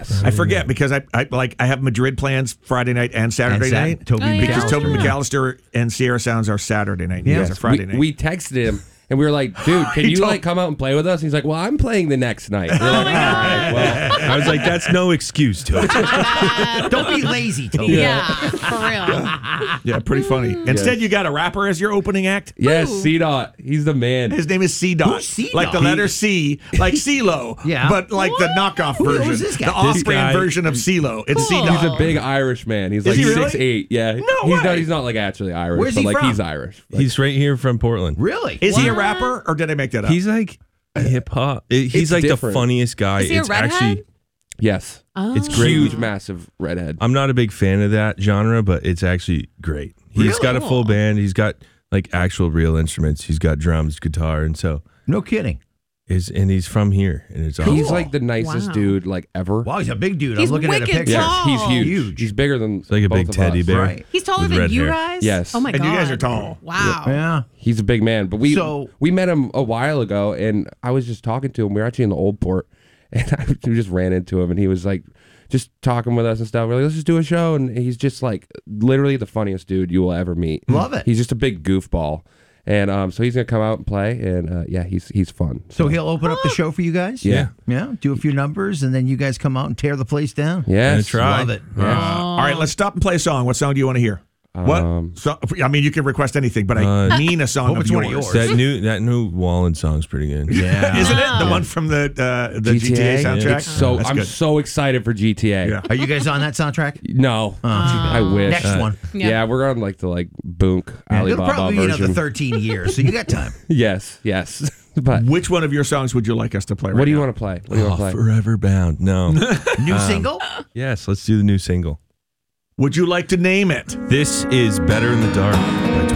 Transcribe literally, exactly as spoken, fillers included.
Yes. I forget because I, I like I have Madrid plans Friday night and Saturday And Sat- night. Toby Oh, yeah. Because McAllister. Toby McAllister and Sierra Sounds are Saturday night. You Yeah. guys are Friday we, night. we texted him and we were like, dude, can He you told- like come out and play with us? He's like, well, I'm playing the next night. We're like, all right, well. I was like, that's no excuse to it. Don't be lazy, Toby. Yeah, for real. yeah, pretty funny. Instead, you got a rapper as your opening act. Yes, Ooh. C Dot. He's the man. His name is C Dot. Who's C Dot? Like the letter C, like CeeLo. Yeah. But like the knockoff Who- version. who's this guy? The This off-brand guy- version of CeeLo. It's C Cool. Dot. He's a big Irish man. He's Is like he really? six eight. Yeah. No he's way. not he's not like actually Irish, Where's but he like from? he's Irish. Like, He's right here from Portland. Really? Is he a rapper or did I make that up? He's like hip hop. He's It's like different. the funniest guy. Is he a it's redhead? actually yes. Oh. it's great. Huge, massive redhead. I'm not a big fan of that genre, but it's actually great. He's Really? got a full band. He's got like actual real instruments. He's got drums, guitar, and so No kidding. is and he's from here, and it's awesome. He's like the nicest Wow. dude like ever. Wow, he's a big dude. He's I'm looking at a wicked picture. tall. Yes, he's huge. Huge. He's bigger than It's like a both big of teddy us. bear. Right. He's taller With than red you hair. guys? Yes. Oh my And god. you guys are tall. Wow. Yeah. He's a big man, but we So- we met him a while ago, and I was just talking to him. We were actually in the Old Port, and I we just ran into him, and he was like, just talking with us and stuff. We're like, let's just do a show, and he's just like literally the funniest dude you will ever meet. Love it. He's just a big goofball, and um, so he's gonna come out and play, and uh, yeah, he's he's fun. So he'll open up the show for you guys? Yeah. Yeah. Do a few numbers, and then you guys come out and tear the place down? Yes. Gonna try. Love it. Yes. All right, let's stop and play a song. What song do you want to hear? What? Um, So, I mean, you can request anything, but I Uh, mean a song hope of it's yours. one of yours. that new that new Wallen song's pretty good. Yeah. Isn't it the one from the uh, the G T A, soundtrack? It's so That's I'm good. so excited for G T A. Yeah. Are you guys on that soundtrack? No, I wish. Next one. Yeah. Yeah. we're on like the like Boonk It'll Alibaba probably be version. another thirteen years, so you got time. Yes, yes. But Which one of your songs would you like us to play right what do you now? want to play? What do you want Oh, to play? Forever Bound. No. New single? Yes, let's do the new single. Would you like to name it? This is Better in the Dark.